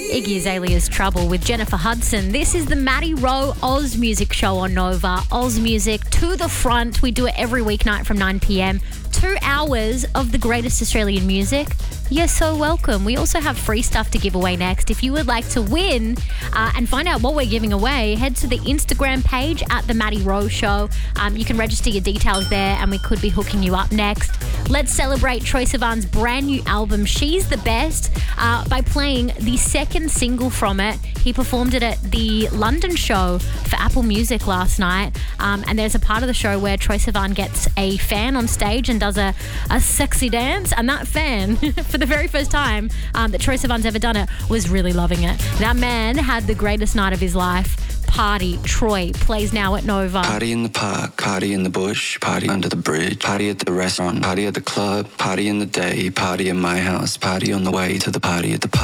Iggy Azalea's Trouble with Jennifer Hudson. This is the Maddie Rowe Oz Music Show on Nova. Oz Music to the front. We do it every weeknight from 9 p.m. 2 hours of the greatest Australian music. You're so welcome. We also have free stuff to give away next. If you would like to win and find out what we're giving away, head to the Instagram page at The Maddie Rowe Show. You can register your details there and we could be hooking you up next. Let's celebrate Troye Sivan's brand new album, She's the Best, by playing the second single from it. He performed it at the London show for Apple Music last night. And there's a part of the show where Troye Sivan gets a fan on stage and does a sexy dance. And that fan, for the very first time that Troye Sivan's ever done it, was really loving it. That man had the greatest night of his life. Party, Troye, plays now at Nova. Party in the park, party in the bush, party under the bridge, party at the restaurant, party at the club, party in the day, party in my house, party on the way to the party at the park.